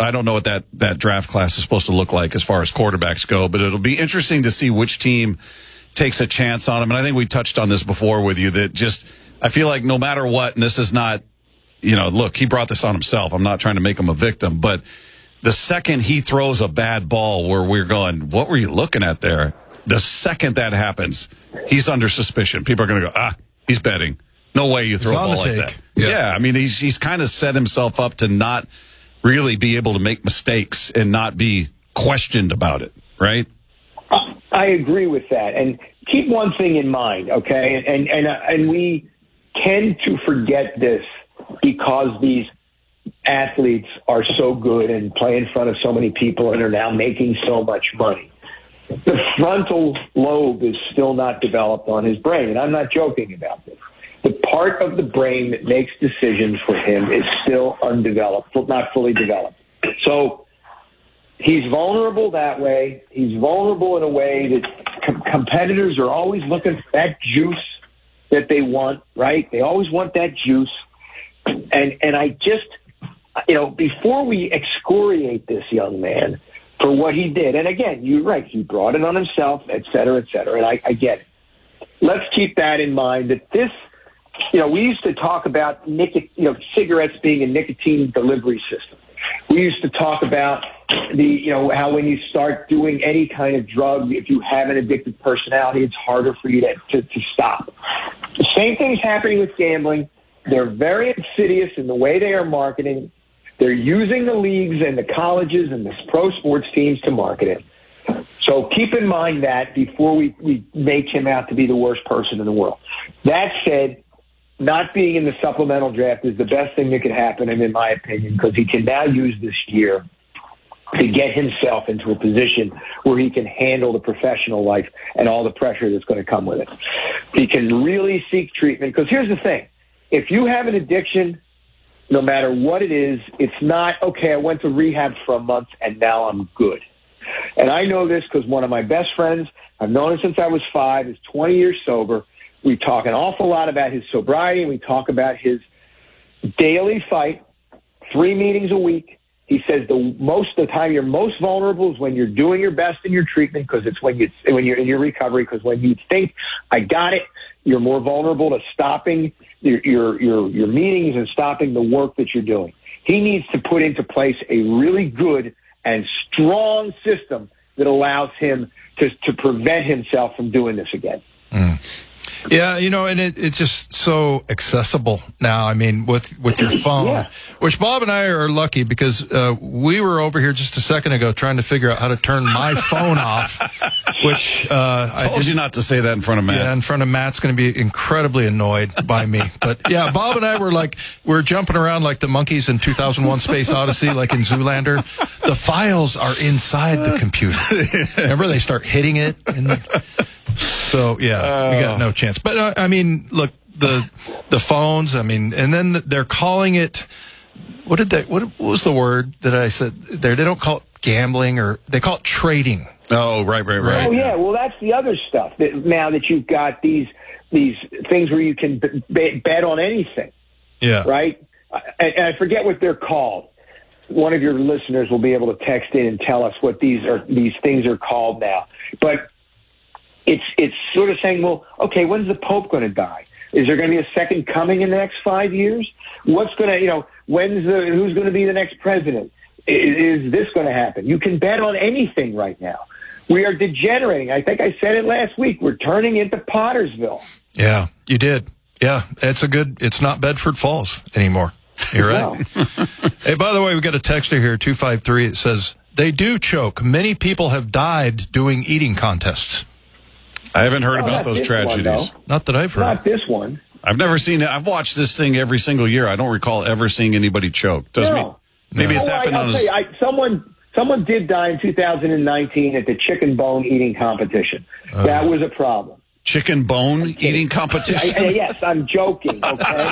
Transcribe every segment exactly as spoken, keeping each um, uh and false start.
I don't know what that, that draft class is supposed to look like as far as quarterbacks go, but it'll be interesting to see which team takes a chance on him. And I think we touched on this before with you that just, I feel like no matter what, and this is not, you know, look, he brought this on himself. I'm not trying to make him a victim, but the second he throws a bad ball where we're going, what were you looking at there? The second that happens, he's under suspicion. People are going to go, ah, he's betting. No way you throw he's a ball like that. Yeah. yeah, I mean, he's he's kind of set himself up to not really be able to make mistakes and not be questioned about it, right? I agree with that. And keep one thing in mind, okay? And and and we tend to forget this because these athletes are so good and play in front of so many people and are now making so much money. The frontal lobe is still not developed on his brain, and I'm not joking about this. The part of the brain that makes decisions for him is still undeveloped, not fully developed. So he's vulnerable that way. He's vulnerable in a way that com- competitors are always looking for that juice that they want, right? They always want that juice. And and I just, you know, before we excoriate this young man for what he did, and again, you're right, he brought it on himself, et cetera, et cetera, and I, I get it. Let's keep that in mind, that this, you know, we used to talk about nic- you know, cigarettes being a nicotine delivery system. We used to talk about the, you know, how when you start doing any kind of drug, if you have an addictive personality, it's harder for you to, to, to stop. The same thing's happening with gambling. They're very insidious in the way they are marketing. They're using the leagues and the colleges and the pro sports teams to market it. So keep in mind that before we, we make him out to be the worst person in the world. That said, not being in the supplemental draft is the best thing that could happen to him, in my opinion, because he can now use this year to get himself into a position where he can handle the professional life and all the pressure that's going to come with it. He can really seek treatment, because here's the thing. If you have an addiction, no matter what it is, it's not, okay, I went to rehab for a month and now I'm good. And I know this because one of my best friends, I've known him since I was five, is twenty years sober. We talk an awful lot about his sobriety, and we talk about his daily fight, three meetings a week. He says the most of the time you're most vulnerable is when you're doing your best in your treatment, because it's when you when you're in your recovery. Because when you think I got it, you're more vulnerable to stopping your your your, your meetings and stopping the work that you're doing. He needs to put into place a really good and strong system that allows him to to prevent himself from doing this again. Mm. Yeah, you know, and it, it's just so accessible now. I mean, with, with your phone, yeah. Which Bob and I are lucky because uh, we were over here just a second ago trying to figure out how to turn my phone off, which uh, I told I you not to say that in front of Matt. Yeah, in front of Matt's going to be incredibly annoyed by me. But yeah, Bob and I were like, we're jumping around like the monkeys in two thousand one Space Odyssey, like in Zoolander. The files are inside the computer. Remember, they start hitting it and... So, yeah, uh, we got no chance. But, uh, I mean, look, the the phones, I mean, and then they're calling it, what did they, what, what was the word that I said there? They don't call it gambling, or they call it trading. Oh, right, right, right. Oh, yeah, well, that's the other stuff. That now that you've got these these things where you can b- bet on anything. Yeah. Right? And I forget what they're called. One of your listeners will be able to text in and tell us what these are. These things are called now. But It's it's sort of saying, well, okay, when's the Pope going to die? Is there going to be a second coming in the next five years? What's going to, you know, when's the who's going to be the next president? Is, is this going to happen? You can bet on anything right now. We are degenerating. I think I said it last week. We're turning into Pottersville. Yeah, you did. Yeah, it's a good. It's not Bedford Falls anymore. You're right. No. Hey, by the way, we got a texter here, two five three. It says they do choke. Many people have died doing eating contests. I haven't heard oh, about those tragedies. One, not that I've heard. Not this one. I've never seen it. I've watched this thing every single year. I don't recall ever seeing anybody choke. Does no. me, maybe no. it's oh, happened I, on a... I, someone, someone did die in two thousand nineteen at the chicken bone eating competition. Uh, that was a problem. Chicken bone eating competition? I, I, yes, I'm joking, okay?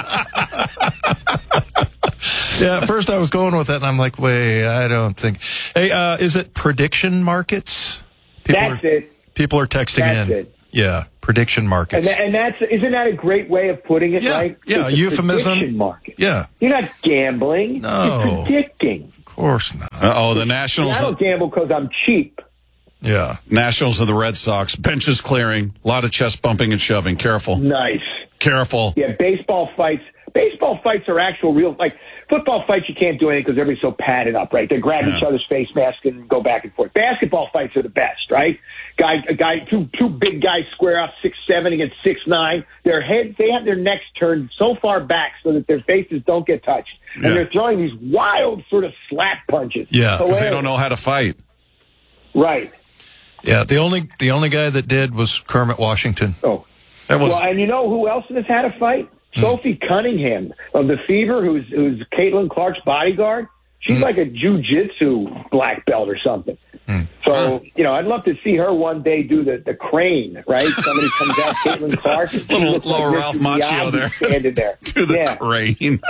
Yeah, at first I was going with that, and I'm like, wait, I don't think. Hey, uh, is it prediction markets? People That's are... it. People are texting that's in. It. Yeah, prediction markets. And, that, and that's, isn't that a great way of putting it, yeah, right? Yeah, it's a euphemism. prediction market. Yeah. You're not gambling. No. You're predicting. Of course not. Uh-oh, the Nationals. I don't gamble because I'm cheap. Yeah. Nationals of the Red Sox. Benches clearing. A lot of chest bumping and shoving. Careful. Nice. Careful. Yeah, baseball fights. Baseball fights are actual real, like, football fights you can't do anything because everybody's so padded up, right? They grab Yeah. each other's face masks and go back and forth. Basketball fights are the best, right? Guy, a guy, two, two big guys square off six seven against six nine. Their heads, they have their necks turned so far back so that their faces don't get touched, and Yeah. they're throwing these wild sort of slap punches. Yeah, 'cause Because they don't know how to fight. Right. Yeah, the only the only guy that did was Kermit Washington. Oh. That was Well, and you know who else has had a fight? Sophie Cunningham of the Fever, who's who's Caitlin Clark's bodyguard. She's like a jiu-jitsu black belt or something. So, you know, I'd love to see her one day do the, the crane, right? Somebody comes out, Caitlin Clark. And she Little- looks little like Ralph Mister Macchio Miyagi there. standing there. to the yeah. crane.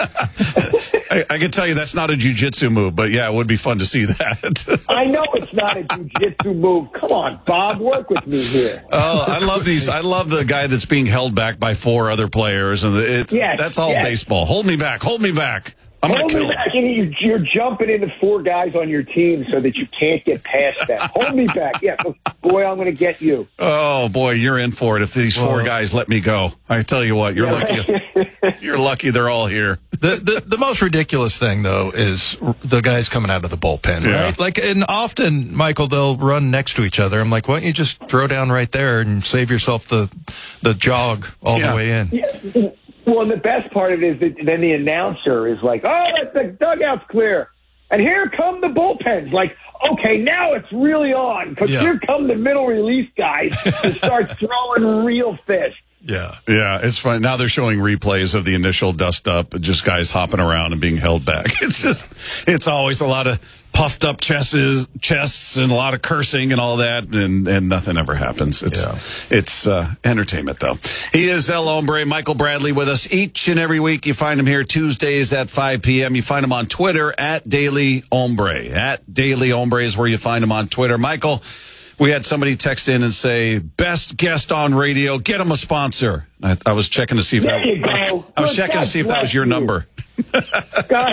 I, I can tell you that's not a jiu-jitsu move, but yeah, it would be fun to see that. I know it's not a jiu-jitsu move. Come on, Bob, work with me here. Oh, I love these. I love the guy that's being held back by four other players, and it's Yes, that's all yes. baseball. Hold me back. Hold me back. I'm Hold gonna me kill him. back, and you, you're jumping into four guys on your team so that you can't get past them. Hold me back. Yeah, boy, I'm going to get you. Oh boy, you're in for it if these four Well- guys let me go. I tell you what, you're lucky. You're lucky they're all here. The, the the most ridiculous thing though is the guys coming out of the bullpen, Yeah. right? Like, and often, Michael, they'll run next to each other. I'm like, why don't you just throw down right there and save yourself the the jog all Yeah. the way in? Well, and the best part of it is that then the announcer is like, oh, the dugout's clear. And here come the bullpens. Like, okay, now it's really on. Because Yeah. here come the middle release guys to start throwing real fish. Yeah. Yeah, it's fun. Now they're showing replays of the initial dust up, just guys hopping around and being held back. It's just, it's always a lot of puffed up chests, chests and a lot of cursing and all that, and, and nothing ever happens. It's, Yeah. it's uh, entertainment, though. He is El Hombre, Michael Bradley, with us each and every week. You find him here Tuesdays at five p.m. You find him on Twitter at Daily Hombre. At Daily Hombre is where you find him on Twitter. Michael, we had somebody text in and say, best guest on radio, get him a sponsor. I, I was checking to see if There that you go. I was Good. checking God to see if that bless was your you. number. God,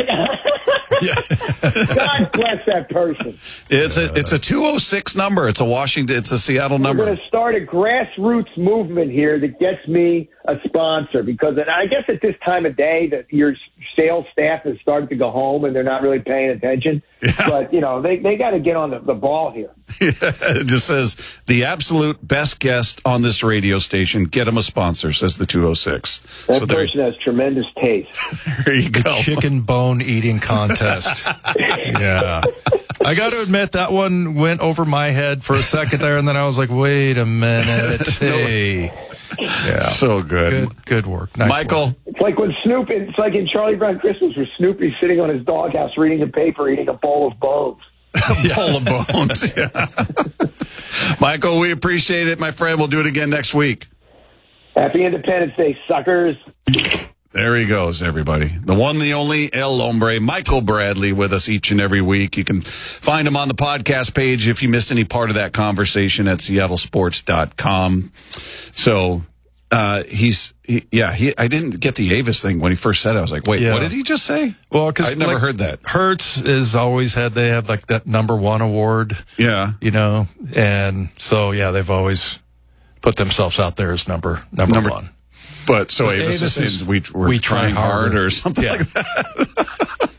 God bless that person. It's a it's a two oh six number. It's a Washington, it's a Seattle We're number. going to start a grassroots movement here that gets me a sponsor because and I guess at this time of day that your sales staff has started to go home and they're not really paying attention. Yeah. But, you know, they, they got to get on the, the ball here. It just says the absolute best guest on this radio station. Get him a sponsor, says the two oh six. That So there, person has tremendous taste. there you The go. chicken bone eating contest. Yeah. I got to admit that one went over my head for a second there, and then I was like, wait a minute. Hey. Yeah. So good. Good, good work. Nice Michael, work. It's like when Snoopy, it's like in Charlie Brown Christmas where Snoopy's sitting on his doghouse reading the paper, eating a bowl of bones. bowl of bones. Yeah. Michael, we appreciate it, my friend. We'll do it again next week. Happy Independence Day, suckers. There he goes, everybody. The one, the only El Hombre, Michael Bradley, with us each and every week. You can find him on the podcast page if you missed any part of that conversation at seattle sports dot com. So, uh, he's, he, yeah, he, I didn't get the Avis thing when he first said it. I was like, wait, Yeah. what did he just say? Well, because I never heard that. Hertz is always had, they have like that number one award, Yeah. you know, and so, yeah, they've always put themselves out there as number, number, Number- one. But so But Avis, Avis is is- saying we, we're we try trying hard harder. or something Yeah. like that.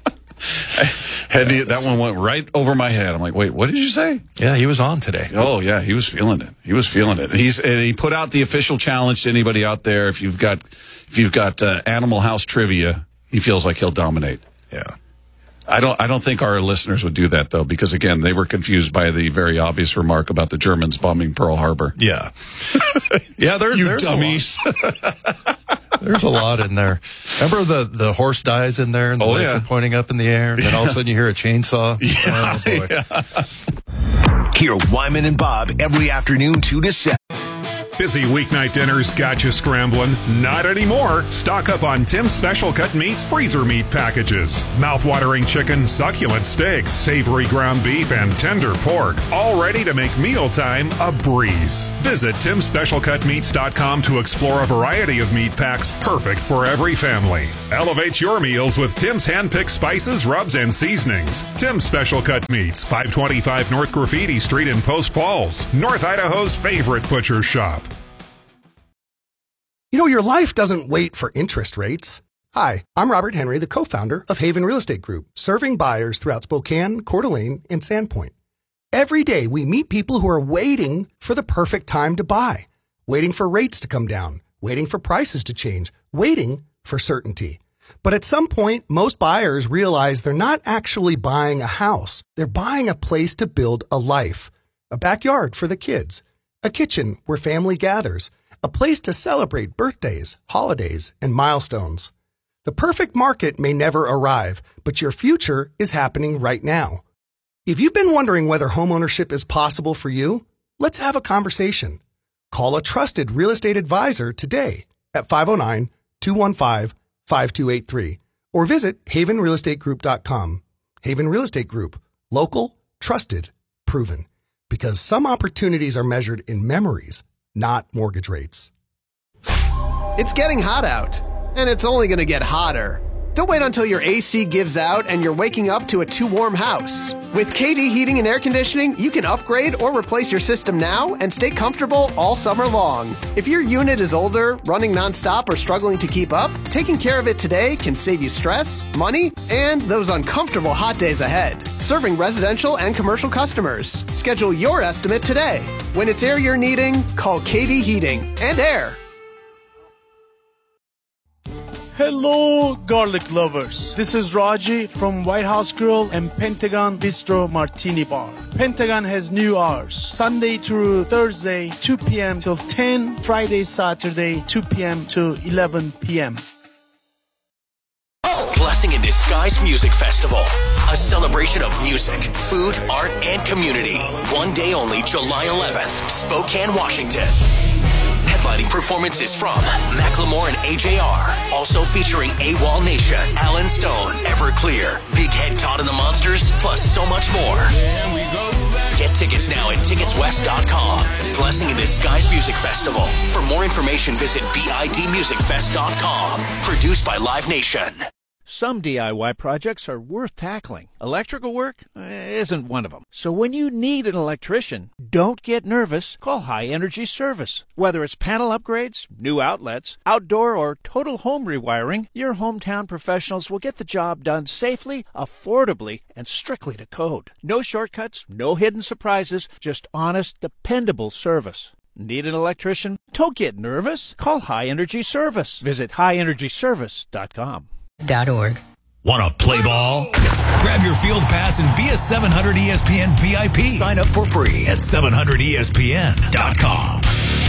Had the, that one went right over my head. I'm like, wait, what did you say? Yeah, he was on today. Oh yeah, he was feeling it. He was feeling it. He's and he put out the official challenge to anybody out there. If you've got if you've got uh, Animal House trivia, he feels like he'll dominate. Yeah. I don't. I don't think our listeners would do that though, because again, they were confused by the very obvious remark about the Germans bombing Pearl Harbor. Yeah. Yeah, there, You there's dummies. A lot. There's a lot in there. Remember the, the horse dies in there and the Oh, legs yeah. are pointing up in the air, and then all of a sudden you hear a chainsaw. Yeah, Oh, boy. yeah. Hear Wyman and Bob every afternoon, two to seven. Busy weeknight dinners got you scrambling? Not anymore. Stock up on Tim's Special Cut Meats freezer meat packages. Mouth-watering chicken, succulent steaks, savory ground beef, and tender pork. All ready to make mealtime a breeze. Visit Tims Special Cut Meats dot com to explore a variety of meat packs perfect for every family. Elevate your meals with Tim's hand-picked spices, rubs, and seasonings. Tim's Special Cut Meats, five twenty-five North Graffiti Street in Post Falls, North Idaho's favorite butcher shop. You know, your life doesn't wait for interest rates. Hi, I'm Robert Henry, the co-founder of Haven Real Estate Group, serving buyers throughout Spokane, Coeur d'Alene, and Sandpoint. Every day, we meet people who are waiting for the perfect time to buy, waiting for rates to come down, waiting for prices to change, waiting for certainty. But at some point, most buyers realize they're not actually buying a house. They're buying a place to build a life, a backyard for the kids, a kitchen where family gathers, a place to celebrate birthdays, holidays, and milestones. The perfect market may never arrive, but your future is happening right now. If you've been wondering whether homeownership is possible for you, let's have a conversation. Call a trusted real estate advisor today at five oh nine, two one five, five two eight three or visit haven real estate group dot com. Haven Real Estate Group. Local, trusted, proven. Because some opportunities are measured in memories, not mortgage rates. It's getting hot out, and it's only going to get hotter. Don't wait until your A C gives out and you're waking up to a too warm house. With K D Heating and Air Conditioning, you can upgrade or replace your system now and stay comfortable all summer long. If your unit is older, running nonstop, or struggling to keep up, taking care of it today can save you stress, money, and those uncomfortable hot days ahead. Serving residential and commercial customers. Schedule your estimate today. When it's air you're needing, call K D Heating and Air. Hello, garlic lovers. This is Raji from White House Grill and Pentagon Bistro Martini Bar. Pentagon has new hours. Sunday through Thursday, two p.m. till ten. Friday, Saturday, two p.m. to eleven p.m. Blessing in Disguise Music Festival. A celebration of music, food, art, and community. One day only, July eleventh, Spokane, Washington. Headlining performances from Macklemore and A J R. Also featuring AWOL Nation, Alan Stone, Everclear, Big Head Todd and the Monsters, plus so much more. Get tickets now at tickets west dot com. Blessing in Disguise Music Festival. For more information, visit bid music fest dot com. Produced by Live Nation. Some D I Y projects are worth tackling. Electrical work isn't one of them. So when you need an electrician, don't get nervous. Call High Energy Service. Whether it's panel upgrades, new outlets, outdoor or total home rewiring, your hometown professionals will get the job done safely, affordably, and strictly to code. No shortcuts, no hidden surprises, just honest, dependable service. Need an electrician? Don't get nervous. Call High Energy Service. Visit high energy service dot com. Dot org. Want to play ball? Grab your field pass and be a seven hundred E S P N V I P. Sign up for free at seven hundred E S P N dot com.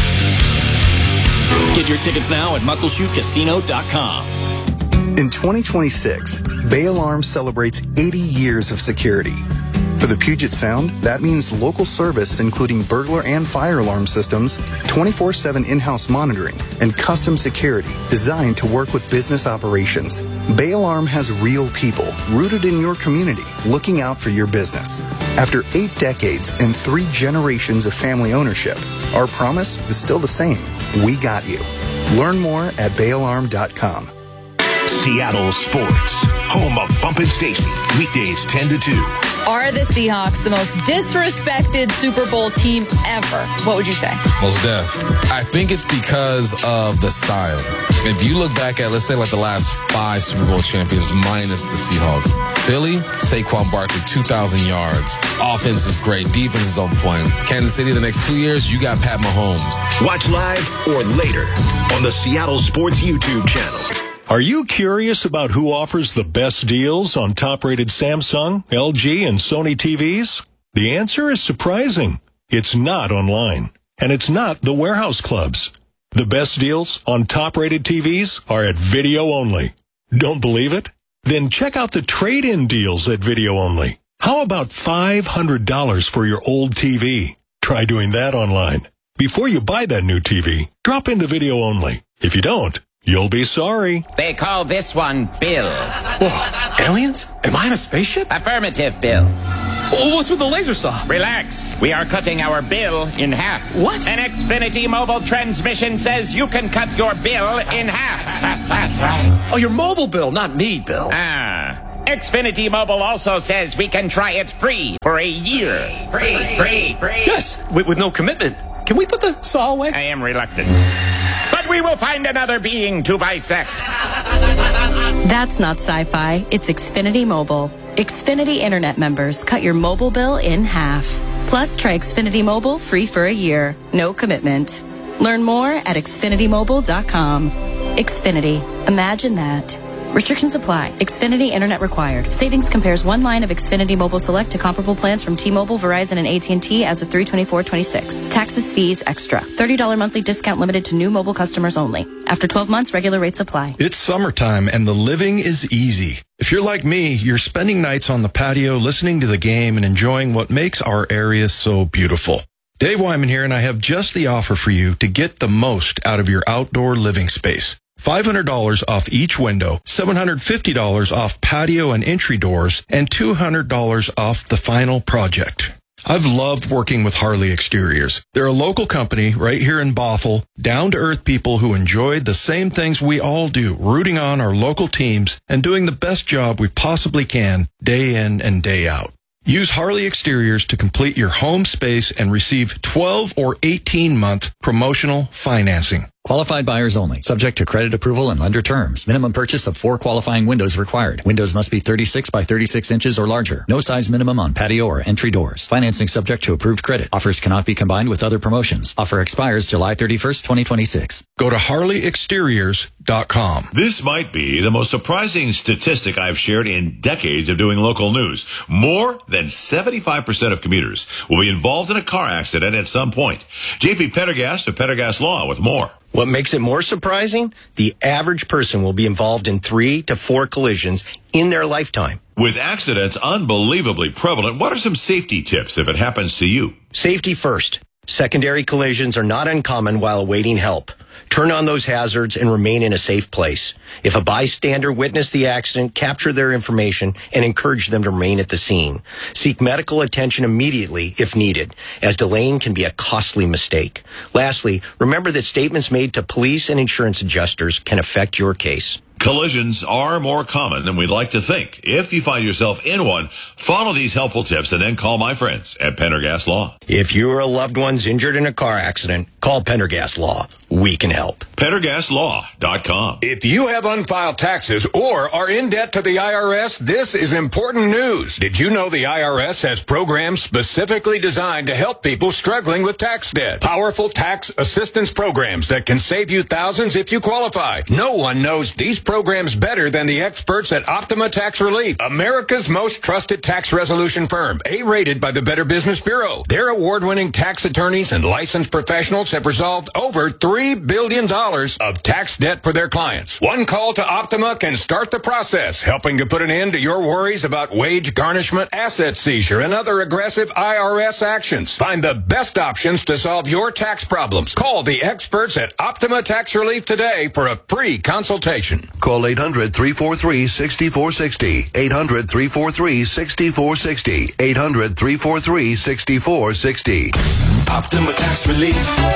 Get your tickets now at muckleshoot casino dot com. In twenty twenty-six, Bay Alarm celebrates eighty years of security. For the Puget Sound, that means local service including burglar and fire alarm systems, twenty-four seven in-house monitoring, and custom security designed to work with business operations. Bay Alarm has real people rooted in your community looking out for your business. After eight decades and three generations of family ownership, our promise is still the same. We got you. Learn more at bay alarm dot com. Seattle Sports, home of Bump and Stacy, weekdays ten to two. Are the Seahawks the most disrespected Super Bowl team ever? What would you say? Most def. I think it's because of the style. If you look back at, let's say, like the last five Super Bowl champions minus the Seahawks. Philly, Saquon Barkley, two thousand yards. Offense is great. Defense is on point. Kansas City, the next two years, you got Pat Mahomes. Watch live or later on the Seattle Sports YouTube channel. Are you curious about who offers the best deals on top-rated Samsung, L G, and Sony T Vs? The answer is surprising. It's not online, and it's not the warehouse clubs. The best deals on top-rated T Vs are at Video Only. Don't believe it? Then check out the trade-in deals at Video Only. How about five hundred dollars for your old T V? Try doing that online. Before you buy that new T V, drop into video only. If you don't, you'll be sorry. They call this one Bill. Whoa, aliens? Am I in a spaceship? Affirmative, Bill. Oh, what's with the laser saw? Relax. We are cutting our bill in half. What? An Xfinity mobile transmission says you can cut your bill in half. Oh, your mobile bill, not me, Bill. Ah. Xfinity Mobile also says we can try it free for a year. Free, free, free. Yes, with, with no commitment. Can we put the saw away? I am reluctant. But we will find another being to bisect. That's not sci-fi. It's Xfinity Mobile. Xfinity Internet members cut your mobile bill in half. Plus, try Xfinity Mobile free for a year. No commitment. Learn more at Xfinity Mobile dot com. Xfinity. Imagine that. Restrictions apply. Xfinity Internet required. Savings compares one line of Xfinity Mobile Select to comparable plans from T-Mobile, Verizon, and A T and T as of three twenty-four twenty-six. Taxes, fees, extra. thirty dollars monthly discount limited to new mobile customers only. After twelve months, regular rates apply. It's summertime and the living is easy. If you're like me, you're spending nights on the patio listening to the game and enjoying what makes our area so beautiful. Dave Wyman here, and I have just the offer for you to get the most out of your outdoor living space. five hundred dollars off each window, seven hundred fifty dollars off patio and entry doors, and two hundred dollars off the final project. I've loved working with Harley Exteriors. They're a local company right here in Bothell, down-to-earth people who enjoy the same things we all do, rooting on our local teams and doing the best job we possibly can day in and day out. Use Harley Exteriors to complete your home space and receive twelve or eighteen month promotional financing. Qualified buyers only. Subject to credit approval and lender terms. Minimum purchase of four qualifying windows required. Windows must be thirty-six by thirty-six inches or larger. No size minimum on patio or entry doors. Financing subject to approved credit. Offers cannot be combined with other promotions. Offer expires July thirty-first, twenty twenty-six. Go to Harley Exteriors dot com. This might be the most surprising statistic I've shared in decades of doing local news. More than seventy-five percent of commuters will be involved in a car accident at some point. J P Pendergast of Pendergast Law with more. What makes it more surprising? The average person will be involved in three to four collisions in their lifetime. With accidents unbelievably prevalent, what are some safety tips if it happens to you? Safety first. Secondary collisions are not uncommon while awaiting help. Turn on those hazards and remain in a safe place. If a bystander witnessed the accident, capture their information and encourage them to remain at the scene. Seek medical attention immediately if needed, as delaying can be a costly mistake. Lastly, remember that statements made to police and insurance adjusters can affect your case. Collisions are more common than we'd like to think. If you find yourself in one, follow these helpful tips and then call my friends at Pendergast Law. If you or a loved one's injured in a car accident, call Pendergast Law. We can help. Pendergast Law dot com. If you have unfiled taxes or are in debt to the I R S, this is important news. Did you know the I R S has programs specifically designed to help people struggling with tax debt? Powerful tax assistance programs that can save you thousands if you qualify. No one knows these programs better than the experts at Optima Tax Relief, America's most trusted tax resolution firm, A-rated by the Better Business Bureau. Their award-winning tax attorneys and licensed professionals have resolved over three billion dollars of tax debt for their clients. One call to Optima can start the process, helping to put an end to your worries about wage garnishment, asset seizure, and other aggressive I R S actions. Find the best options to solve your tax problems. Call the experts at Optima Tax Relief today for a free consultation. Call eight hundred, three four three, six four six zero. eight hundred, three four three, six four six zero. eight hundred, three four three, six four six zero. Optima Tax Relief.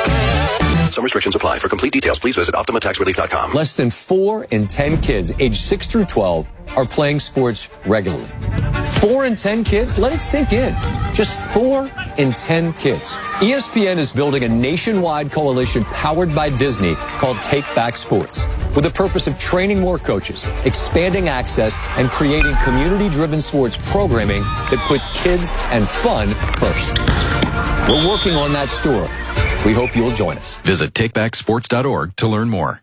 Some restrictions apply. For complete details, please visit Optima Tax Relief dot com. Less than four in ten kids aged six through twelve are playing sports regularly. Four in ten kids? Let it sink in. Just four in ten kids. E S P N is building a nationwide coalition powered by Disney called Take Back Sports, with the purpose of training more coaches, expanding access, and creating community-driven sports programming that puts kids and fun first. We're working on that story. We hope you'll join us. Visit take back sports dot org to learn more.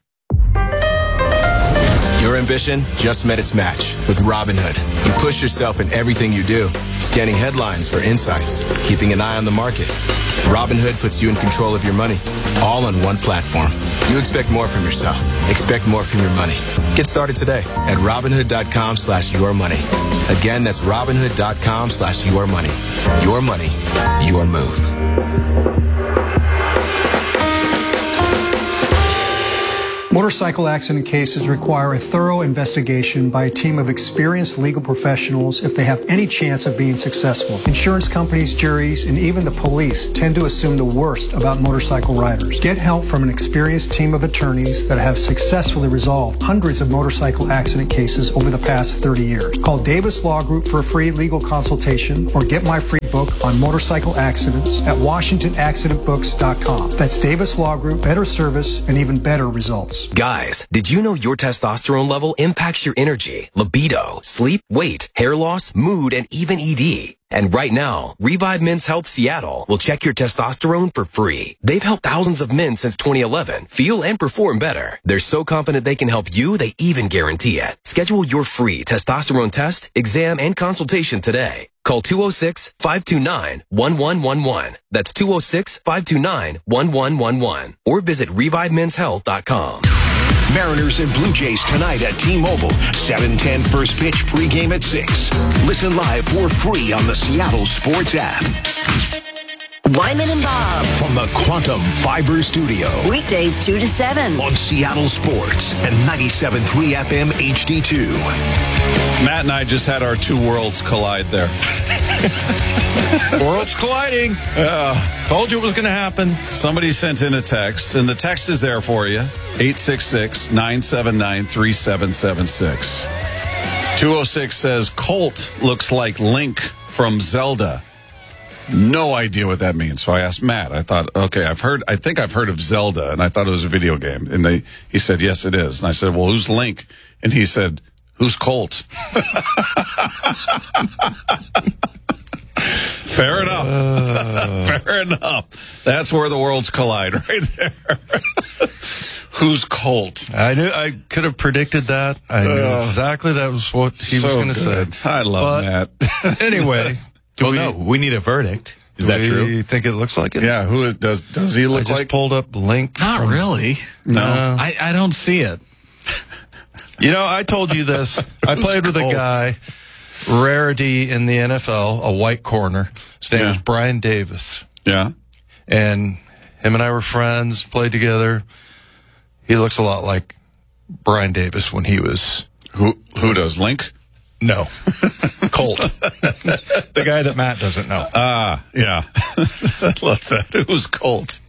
Your ambition just met its match with Robinhood. You push yourself in everything you do, scanning headlines for insights, keeping an eye on the market. Robinhood puts you in control of your money, all on one platform. You expect more from yourself. Expect more from your money. Get started today at Robinhood dot com slash your money. Again, that's Robinhood dot com slash your money. Your money, your move. Motorcycle accident cases require a thorough investigation by a team of experienced legal professionals if they have any chance of being successful. Insurance companies, juries, and even the police tend to assume the worst about motorcycle riders. Get help from an experienced team of attorneys that have successfully resolved hundreds of motorcycle accident cases over the past thirty years. Call Davis Law Group for a free legal consultation or get my free book on motorcycle accidents at washington accident books dot com. That's Davis Law Group, better service and even better results. Guys, did you know your testosterone level impacts your energy, libido, sleep, weight, hair loss, mood, and even E D? And right now, Revive Men's Health Seattle will check your testosterone for free. They've helped thousands of men since twenty eleven feel and perform better. They're so confident they can help you, they even guarantee it. Schedule your free testosterone test, exam, and consultation today. Call two oh six, five two nine, one one one one. That's two oh six, five two nine, one one one one. Or visit revive men's health dot com. Mariners and Blue Jays tonight at T-Mobile. seven ten first pitch pregame at six. Listen live for free on the Seattle Sports app. Wyman and Bob. From the Quantum Fiber Studio. Weekdays two to seven. On Seattle Sports and ninety-seven point three F M H D two. Matt and I just had our two worlds collide there. Worlds colliding. Uh, Told you it was going to happen. Somebody sent in a text, and the text is there for you. eight six six, nine seven nine, three seven seven six. two oh six says, Colt looks like Link from Zelda. No idea what that means. So I asked Matt. I thought, okay, I've heard, I think I've heard of Zelda, and I thought it was a video game. And they, he said, yes, it is. And I said, well, who's Link? And he said, who's Colt? Fair enough. Uh, Fair enough. That's where the worlds collide, right there. Who's Colt? I knew I could have predicted that. I knew Uh, exactly that was what he so was going to good. say. I love But Matt. Anyway, do well, we, no, we need a verdict. Is that we true? You think it looks like it? Yeah. Who is, does does he look I just like? pulled up Link. Not from- really. No. Uh, I, I don't see it. You know, I told you this. I played with a Colt? guy, rarity in the N F L, a white corner. His name Yeah. is Brian Davis. Yeah. And him and I were friends, played together. He looks a lot like Brian Davis when he was... Who who does Link? No. Colt. The guy that Matt doesn't know. Ah, yeah. I love that. Who's Colt?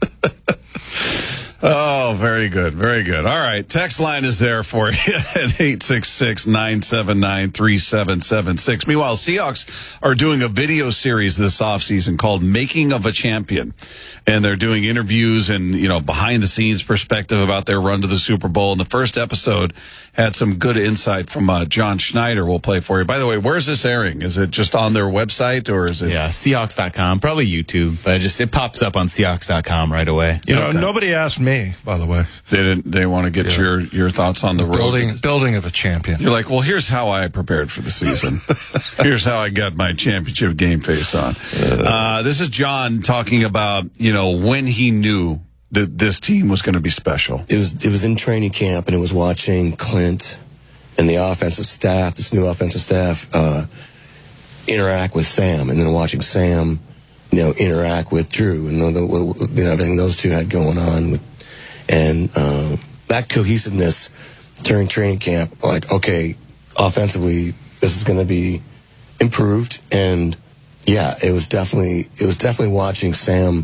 Oh, very good. Very good. All right. Text line is there for you at eight six six, nine seven nine, three seven seven six. Meanwhile, Seahawks are doing a video series this offseason called Making of a Champion. And they're doing interviews and, you know, behind the scenes perspective about their run to the Super Bowl. And the first episode had some good insight from uh, John Schneider we'll play for you. By the way, where's this airing? Is it just on their website or is it? Yeah, Seahawks dot com, probably YouTube, but it just it pops up on Seahawks dot com right away. You know, Okay. nobody asked me, by the way. They didn't. They want to get Yeah. your your thoughts on the road. Building, building of a champion. You're like, well, here's how I prepared for the season. Here's how I got my championship game face on. Uh, this is John talking about, you know, when he knew that this team was going to be special. It was it was in training camp, and it was watching Clint and the offensive staff, this new offensive staff, uh, interact with Sam, and then watching Sam, you know, interact with Drew, and you know, the, you know everything those two had going on with, and uh, that cohesiveness during training camp. Like, okay, offensively, this is going to be improved, and yeah, it was definitely it was definitely watching Sam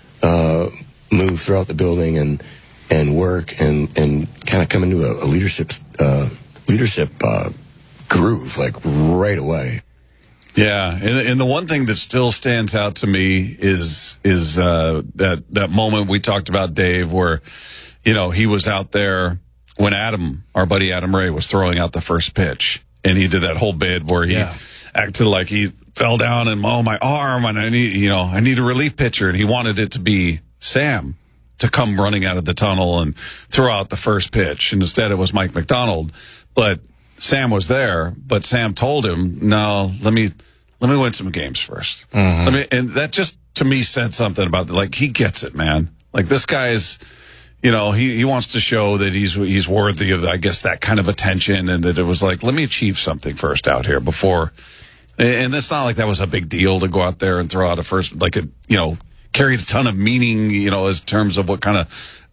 uh, move throughout the building and and work and and kind of come into a, a leadership uh, leadership uh, groove like right away. Yeah, and, and the one thing that still stands out to me is is uh, that that moment we talked about, Dave, where you know he was out there when Adam, our buddy Adam Ray, was throwing out the first pitch, and he did that whole bid where he Yeah. acted like he fell down and oh my arm, and I need you know I need a relief pitcher, and he wanted it to be Sam to come running out of the tunnel and throw out the first pitch, and instead it was Mike McDonald, but Sam was there, but Sam told him, no, let me let me win some games first. Mm-hmm. Let me, and that just to me said something about like he gets it, man. Like this guy's, you know, he, he wants to show that he's he's worthy of, I guess, that kind of attention, and that it was like, let me achieve something first out here before. And it's not like that was a big deal to go out there and throw out a first, like it, you know, carried a ton of meaning, you know, as terms of what kind of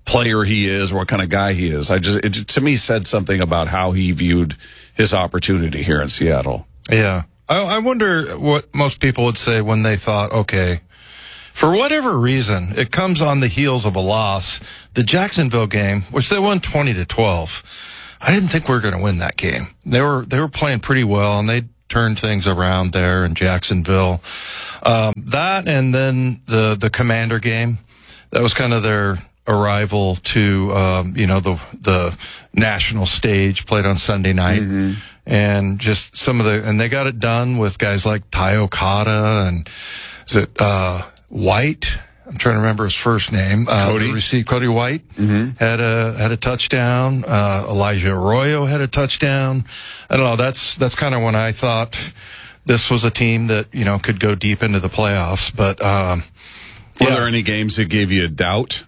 player he is, or what kind of guy he is. I just, it, to me, said something about how he viewed his opportunity here in Seattle. Yeah. I, I wonder what most people would say when they thought, okay, for whatever reason, it comes on the heels of a loss. The Jacksonville game, which they won twenty to twelve, I didn't think we were going to win that game. They were, they were playing pretty well, and they turned things around there in Jacksonville. Um, that, and then the, the Commander game, that was kind of their arrival to, um, you know, the, the national stage, played on Sunday night. Mm-hmm. And just some of the, and they got it done with guys like Ty Okada and, is it, uh, White? I'm trying to remember his first name. Uh, Cody. Received Cody White mm-hmm. had a, had a touchdown. Uh, Elijah Arroyo had a touchdown. I don't know. That's, that's kind of when I thought this was a team that, you know, could go deep into the playoffs. But, um, were yeah. there any games that gave you a doubt?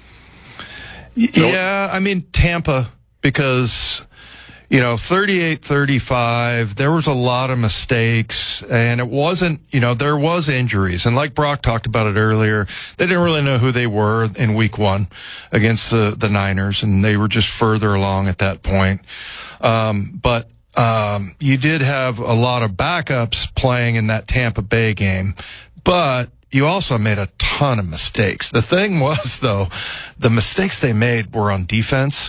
Yeah. I mean, Tampa, because, you know, thirty-eight thirty-five, there was a lot of mistakes, and it wasn't, you know, there was injuries. And like Brock talked about it earlier, they didn't really know who they were in week one against the, the Niners, and they were just further along at that point. Um, but, um, you did have a lot of backups playing in that Tampa Bay game, but you also made a ton of mistakes. The thing was, though, the mistakes they made were on defense.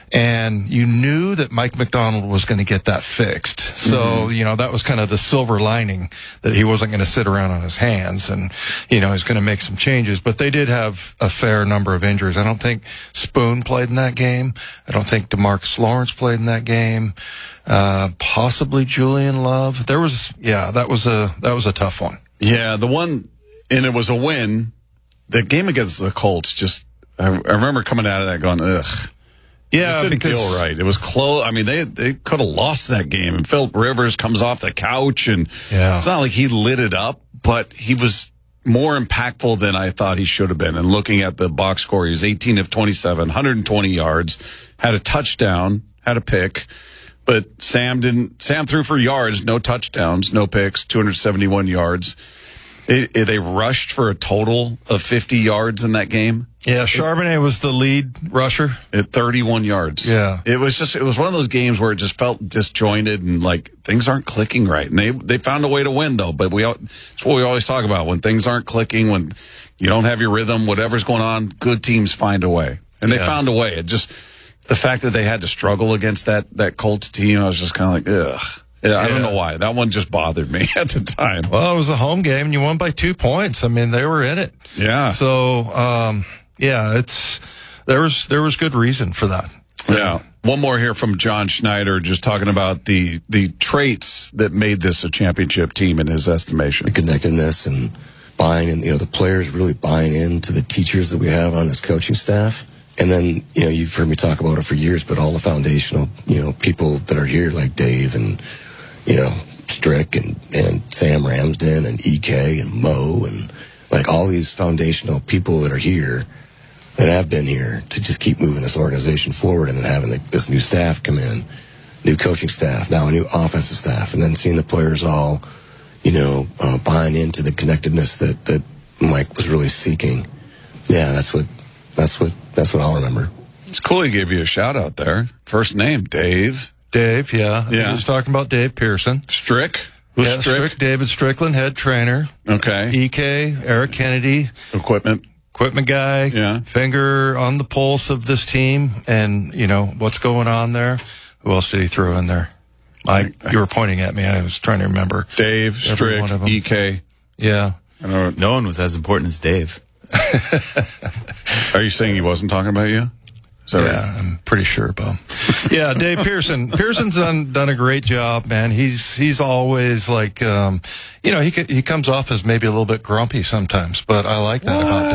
And you knew that Mike McDonald was going to get that fixed. So, mm-hmm. you know, that was kind of the silver lining, that he wasn't going to sit around on his hands, and, you know, he's going to make some changes. But they did have a fair number of injuries. I don't think Spoon played in that game. I don't think DeMarcus Lawrence played in that game. Uh, possibly Julian Love. There was, yeah, that was a, that was a tough one. Yeah, the one, and it was a win. The game against the Colts, just, I, I remember coming out of that going, ugh. Yeah, it just didn't because, feel right. It was close. I mean, they they could have lost that game. And Philip Rivers comes off the couch, and yeah. it's not like he lit it up, but he was more impactful than I thought he should have been. And looking at the box score, he was eighteen of twenty-seven, one hundred twenty yards, had a touchdown, had a pick. But Sam didn't. Sam threw for yards, no touchdowns, no picks, two hundred seventy-one yards. It, it, they rushed for a total of fifty yards in that game. Yeah, Charbonnet was the lead rusher at thirty-one yards. Yeah, it was just it was one of those games where it just felt disjointed and like things aren't clicking right. And they they found a way to win though. But we it's what we always talk about, when things aren't clicking, when you don't have your rhythm, whatever's going on, good teams find a way, and they yeah. found a way. It just the fact that they had to struggle against that that Colts team, I was just kind of like, ugh. Yeah, I don't know why. That one just bothered me at the time. Well, it was a home game, and you won by two points. I mean, they were in it. Yeah. So, um, yeah, it's there was there was good reason for that. Yeah. One more here from John Schneider, just talking about the the traits that made this a championship team in his estimation. The connectedness and buying, and you know, the players really buying into the teachers that we have on this coaching staff. And then, you know, you've heard me talk about it for years, but all the foundational, you know, people that are here, like Dave and, you know, Strick and, and Sam Ramsden and E K and Mo and like all these foundational people that are here that have been here to just keep moving this organization forward, and then having the, this new staff come in, new coaching staff, now a new offensive staff, and then seeing the players all, you know, uh, buying into the connectedness that, that Mike was really seeking. Yeah, that's what, that's what, that's what I'll remember. It's cool he gave you a shout out there. First name, Dave. Dave, yeah. Yeah. He was talking about Dave Pearson. Strick. Who's yeah, Strick? Strick? David Strickland, head trainer. Okay. E K, Eric Kennedy. Equipment. Equipment guy. Yeah. Finger on the pulse of this team and, you know, what's going on there. Who else did he throw in there? I, you were pointing at me. I was trying to remember. Dave, Strick, E K. Yeah. I don't, no one was as important as Dave. Are you saying he wasn't talking about you? Yeah, right? I'm pretty sure, Bob. Yeah, Dave Pearson. Pearson's done done a great job, man. He's he's always like, um, you know, he he comes off as maybe a little bit grumpy sometimes, but I like that what? about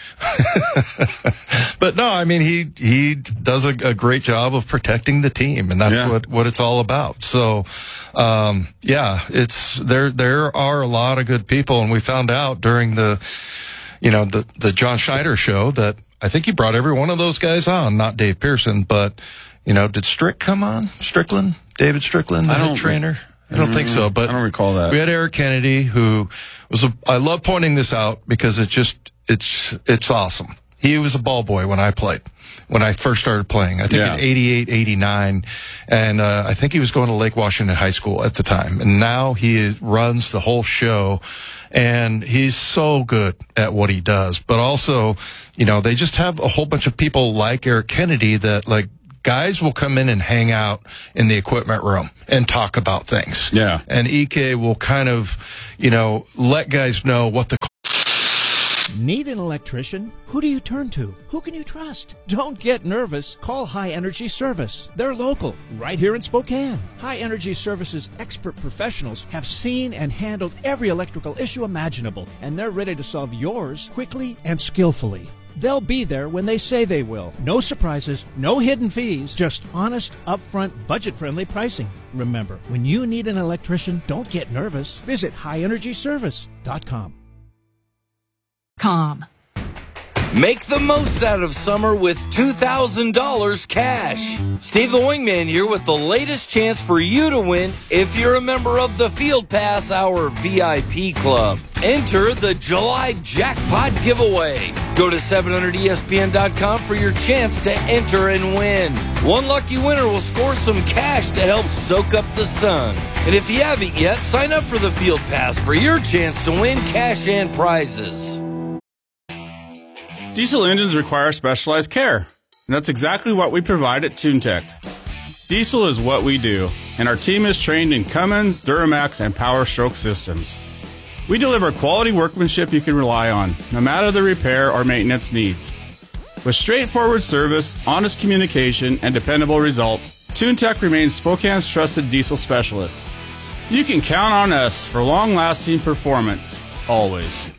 Dave. But no, I mean he he does a, a great job of protecting the team, and that's yeah. what what it's all about. So, um, yeah, it's there. There are a lot of good people, and we found out during the, you know, the the John Schneider show that I think he brought every one of those guys on, not Dave Pearson, but, you know, did Strick come on? Strickland? David Strickland, the head trainer? I don't mm, think so, but I don't recall that. We had Eric Kennedy, who was a, I love pointing this out because it just, it's, it's awesome. He was a ball boy when I played, when I first started playing. I think Yeah. in eighty-eight, eighty-nine. And uh, I think he was going to Lake Washington High School at the time. And now he runs the whole show. And he's so good at what he does. But also, you know, they just have a whole bunch of people like Eric Kennedy that, like, guys will come in and hang out in the equipment room and talk about things. Yeah. And E K will kind of, you know, let guys know what the... Need an electrician? Who do you turn to? Who can you trust? Don't get nervous. Call High Energy Service. They're local, right here in Spokane. High Energy Service's expert professionals have seen and handled every electrical issue imaginable, and they're ready to solve yours quickly and skillfully. They'll be there when they say they will. No surprises, no hidden fees, just honest, upfront, budget-friendly pricing. Remember, when you need an electrician, don't get nervous. Visit high energy service dot com. Com. Make the most out of summer with two thousand dollars cash. Steve the Wingman here with the latest chance for you to win if you're a member of the Field Pass Hour V I P Club. Enter the July Jackpot Giveaway. Go to seven hundred E S P N dot com for your chance to enter and win. One lucky winner will score some cash to help soak up the sun. And if you haven't yet, sign up for the Field Pass for your chance to win cash and prizes. Diesel engines require specialized care, and that's exactly what we provide at TuneTech. Diesel is what we do, and our team is trained in Cummins, Duramax, and Power Stroke systems. We deliver quality workmanship you can rely on, no matter the repair or maintenance needs. With straightforward service, honest communication, and dependable results, TuneTech remains Spokane's trusted diesel specialist. You can count on us for long-lasting performance, always.